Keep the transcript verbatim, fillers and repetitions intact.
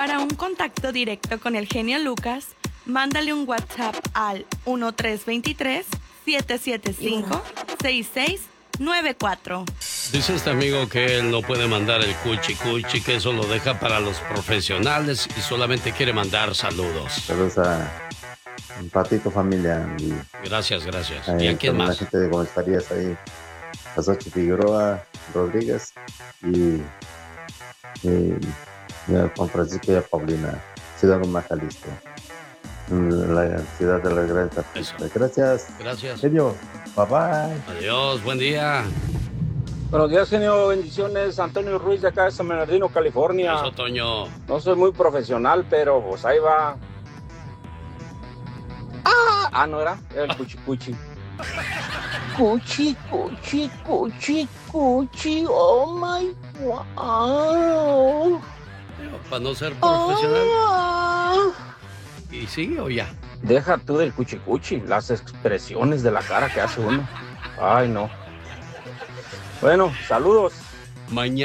Para un contacto directo con el genio Lucas, mándale un WhatsApp al uno tres dos tres, siete siete cinco, seis seis nueve cuatro. Dice este amigo que él no puede mandar el cuchi cuchi, que eso lo deja para los profesionales y solamente quiere mandar saludos. Saludos a un Patito Familia. Y, gracias, gracias. Ahí, ¿Y a quién más? La gente de Comisarías ahí, Pasochi Figueroa, Rodríguez y, y, y a Juan Francisco y a Paulina, Ciudad de Jalisco, la ciudad de la Gran Tapista. Gracias. Gracias. Genio, bye bye. Adiós, buen día. Buenos días, genio, bendiciones. Antonio Ruiz de acá de San Bernardino, California. Eso, Toño. No soy muy profesional, pero pues ahí va. Ah, ah no era, era el cuchi cuchi. Cuchi, cuchi, cuchi, cuchi, oh my wow. Para no ser profesional. Ah. ¿Y sigue o ya? Deja tú del cuchi cuchi, las expresiones de la cara que hace uno. Ay, no. Bueno, saludos. Mañana.